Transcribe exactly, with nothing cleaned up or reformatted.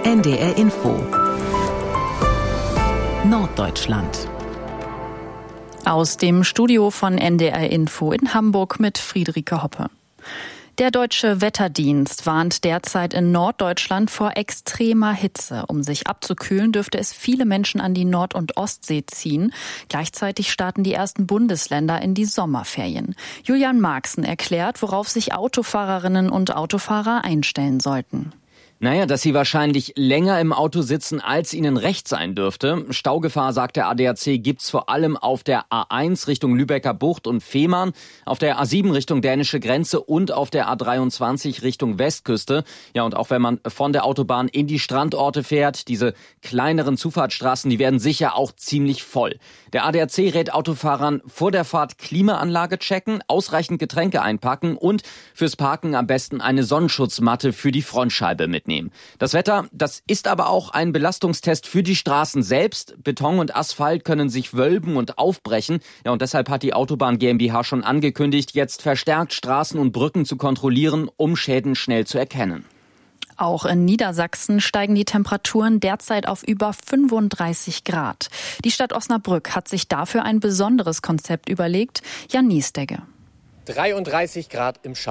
N D R Info Norddeutschland. Aus dem Studio von N D R Info in Hamburg mit Friederike Hoppe. Der Deutsche Wetterdienst warnt derzeit in Norddeutschland vor extremer Hitze. Um sich abzukühlen, dürfte es viele Menschen an die Nord- und Ostsee ziehen. Gleichzeitig starten die ersten Bundesländer in die Sommerferien. Julian Marxen erklärt, worauf sich Autofahrerinnen und Autofahrer einstellen sollten. Naja, dass sie wahrscheinlich länger im Auto sitzen, als ihnen recht sein dürfte. Staugefahr, sagt der A D A C, gibt's vor allem auf der A eins Richtung Lübecker Bucht und Fehmarn, auf der A sieben Richtung dänische Grenze und auf der A dreiundzwanzig Richtung Westküste. Ja, und auch wenn man von der Autobahn in die Strandorte fährt, diese kleineren Zufahrtsstraßen, die werden sicher auch ziemlich voll. Der A D A C rät Autofahrern vor der Fahrt Klimaanlage checken, ausreichend Getränke einpacken und fürs Parken am besten eine Sonnenschutzmatte für die Frontscheibe mitnehmen. Das Wetter, das ist aber auch ein Belastungstest für die Straßen selbst. Beton und Asphalt können sich wölben und aufbrechen. Ja, und deshalb hat die Autobahn GmbH schon angekündigt, jetzt verstärkt Straßen und Brücken zu kontrollieren, um Schäden schnell zu erkennen. Auch in Niedersachsen steigen die Temperaturen derzeit auf über fünfunddreißig Grad. Die Stadt Osnabrück hat sich dafür ein besonderes Konzept überlegt. Jan Niesdegge. dreiunddreißig Grad im Schatten.